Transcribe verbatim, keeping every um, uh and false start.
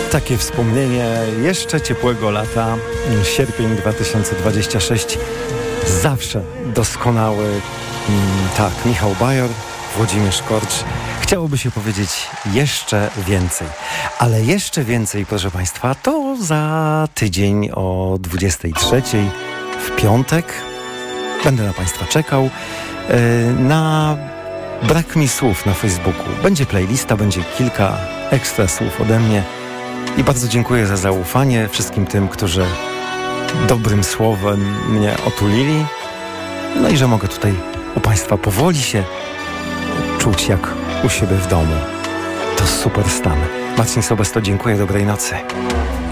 Takie wspomnienie jeszcze ciepłego lata, sierpień dwa tysiące dwudziesty szósty, zawsze doskonały. Tak, Michał Bajor, Włodzimierz Korcz. Chciałoby się powiedzieć jeszcze więcej, ale jeszcze więcej, proszę Państwa, to za tydzień o dwudziestej trzeciej w piątek. Będę na Państwa czekał. Na Brak mi słów na Facebooku będzie playlista, będzie kilka ekstra słów ode mnie. I bardzo dziękuję za zaufanie wszystkim tym, którzy dobrym słowem mnie otulili. No i że mogę tutaj u Państwa powoli się czuć jak u siebie w domu. To super stan. Marcin Sobesto, dziękuję, dobrej nocy.